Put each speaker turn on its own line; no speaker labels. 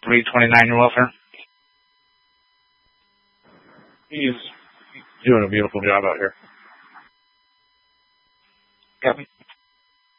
329 your welfare.
He's doing a beautiful job out here.
Copy.